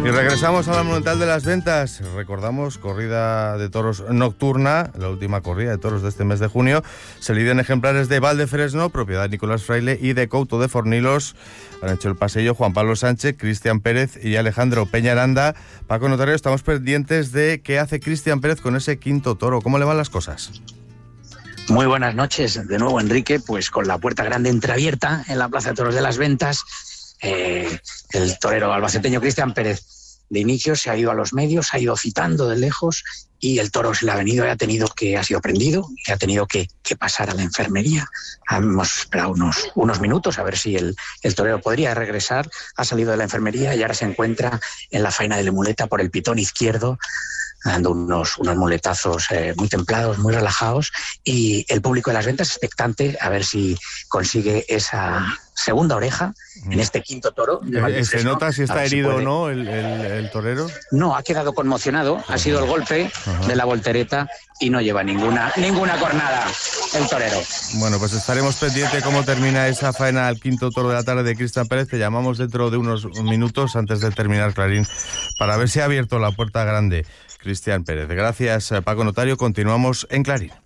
Y regresamos a la Monumental de las Ventas. Recordamos, corrida de toros nocturna, la última corrida de toros de este mes de junio. Se lidian ejemplares de Valdefresno, propiedad de Nicolás Fraile, y de Couto de Fornilos. Han hecho el pasillo Juan Pablo Sánchez, Cristian Pérez y Alejandro Peñaranda. Paco Notario, estamos pendientes de qué hace Cristian Pérez con ese quinto toro. ¿Cómo le van las cosas? Muy buenas noches de nuevo, Enrique. Pues con la puerta grande entreabierta en la Plaza de Toros de las Ventas, el torero albaceteño Cristian Pérez de inicio se ha ido a los medios, ha ido citando de lejos, y el toro se le ha venido y ha sido prendido y ha tenido que pasar a la enfermería. Hemos esperado unos minutos a ver si el torero podría regresar. Ha salido de la enfermería y ahora se encuentra en la faena de la muleta por el pitón izquierdo, dando unos muletazos muy templados, muy relajados, y el público de las ventas expectante a ver si consigue esa segunda oreja en este quinto toro. ¿Se nota si está herido o no el torero? No, ha quedado conmocionado, ha sido el golpe de la voltereta y no lleva ninguna cornada el torero. Bueno, pues estaremos pendientes de cómo termina esa faena al quinto toro de la tarde de Cristian Pérez. Te llamamos dentro de unos minutos antes de terminar, Clarín, para ver si ha abierto la puerta grande Cristian Pérez. Gracias, Paco Notario. Continuamos en Clarín.